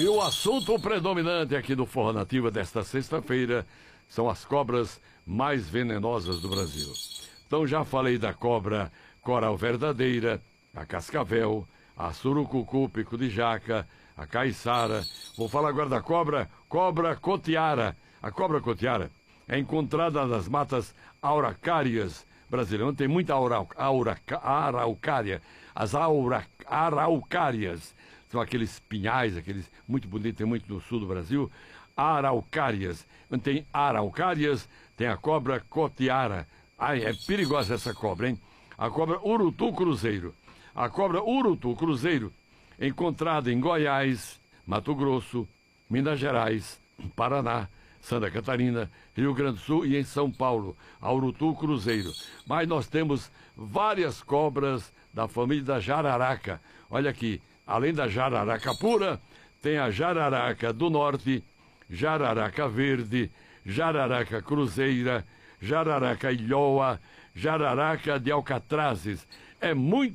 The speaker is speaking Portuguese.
E o assunto predominante aqui do Forró Nativa desta sexta-feira são as cobras mais venenosas do Brasil. Então já falei da cobra coral verdadeira, a cascavel, a surucucu, pico de jaca, a caiçara. Vou falar agora da cobra cotiara. A cobra cotiara é encontrada nas matas araucárias brasileiras. Tem muita araucária. As araucárias são aqueles pinhais, aqueles muito bonitos, tem muito no sul do Brasil. Araucárias. Tem araucárias, tem a cobra cotiara. Ai, é perigosa essa cobra, hein? A cobra urutu-cruzeiro. A cobra urutu-cruzeiro, encontrada em Goiás, Mato Grosso, Minas Gerais, Paraná, Santa Catarina, Rio Grande do Sul e em São Paulo, a urutu-cruzeiro. Mas nós temos várias cobras da família da jararaca. Olha aqui, além da jararaca pura, tem a jararaca do norte, jararaca verde, jararaca cruzeira, jararaca ilhoa, jararaca de alcatrazes. É muito